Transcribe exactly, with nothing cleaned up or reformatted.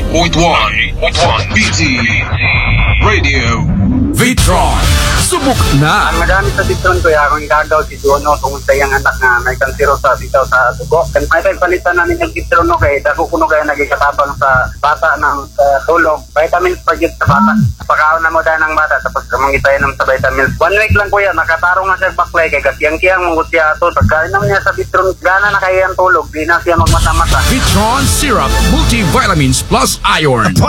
point one B T Radio. Vitron, subok na. Ang madami sa Vitron ko yung gagaw si Dono tungkol sa iyang anak na may kansiro sa bitaw sa dugo. Kan may palitan namin yung Vitron no kay dako kuno kaya nagikatabang sa bata ng uh, tulog. Vitamins pa gyud sa bata. Pagkaon na mo dahil ng bata tapos kamangitay nam sa vitamins. One week lang kuya nakatarong na siya baklay kay kasiyang-kiyang munggot siya ato. Pagkain naman niya sa Vitron gana na kaya ang tulog. Di na siya magmata-mata. Vitron Syrup Multivitamins Plus Iron.